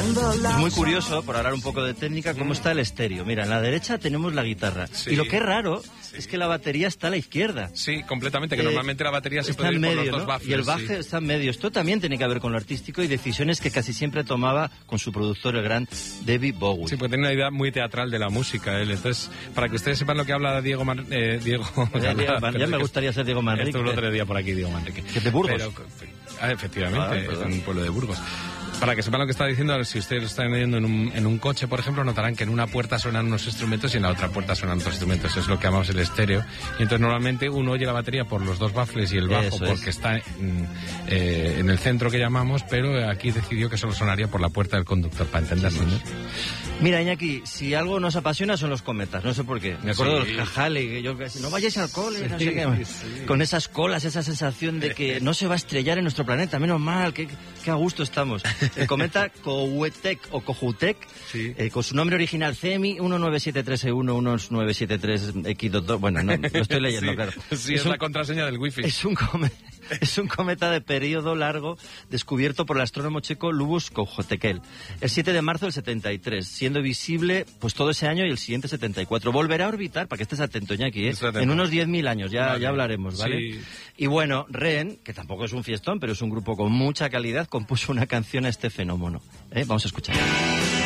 Es muy curioso, por hablar un poco de técnica, cómo está el estéreo. Mira, en la derecha tenemos la guitarra. Sí. Y lo que es raro es que la batería está a la izquierda. Sí, completamente, que normalmente la batería se puede ir medio, por los dos ¿no? baffles. Y el baje está en medio. Esto también tiene que ver con lo artístico y decisiones que casi siempre tomaba con su productor, el gran David Bowie. Sí, porque tiene una idea muy teatral de la música, él. Entonces, para que ustedes sepan lo que habla Diego ya me gustaría ser Diego Manrique. Estuvo el otro día por aquí, Diego Manrique. Que es de Burgos. Efectivamente, es un pueblo de Burgos. Para que sepan lo que está diciendo, si ustedes lo están oyendo en un coche, por ejemplo, notarán que en una puerta suenan unos instrumentos y en la otra puerta suenan otros instrumentos. Es lo que llamamos el estéreo. Y entonces normalmente uno oye la batería por los dos baffles y el bajo porque está en el centro que llamamos, pero aquí decidió que solo sonaría por la puerta del conductor, para entendernos. Sí. Mira, Iñaki, si algo nos apasiona son los cometas, no sé por qué. Me acuerdo de los Cajale, que yo decía, no vayáis al cole, no sé qué. Sí. Con esas colas, esa sensación de que no se va a estrellar en nuestro planeta, menos mal, que a gusto estamos. El cometa Cohutek o Cojutek, sí. Con su nombre original CMI 1973E11973X22, bueno, no estoy leyendo, sí, claro. Sí, es la contraseña del wifi. Es un cometa de periodo largo descubierto por el astrónomo checo Lubos Kohoutek el 7 de marzo del 73, siendo visible pues todo ese año y el siguiente 74. Volverá a orbitar, para que estés atento, Iñaki, en unos 10.000 años, ya hablaremos, ¿vale? Sí. Y bueno, Ren, que tampoco es un fiestón, pero es un grupo con mucha calidad, compuso una canción a este fenómeno. Vamos a escuchar.